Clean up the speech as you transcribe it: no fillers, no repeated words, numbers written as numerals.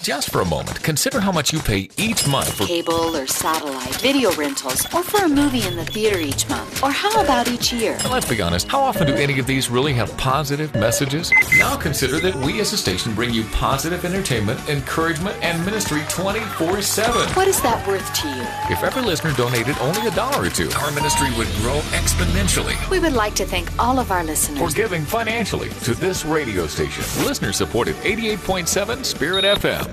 Just for a moment, consider how much you pay each month for cable or satellite, video rentals, or for a movie in the theater each month. Or how about each year? And let's be honest, how often do any of these really have positive messages? Now consider that we as a station bring you positive entertainment, encouragement, and ministry 24/7. What is that worth to you? If every listener donated only $1 or $2, our ministry would grow exponentially. We would like to thank all of our listeners for giving financially to this radio station. Listener supported 88.7 Spirit FM.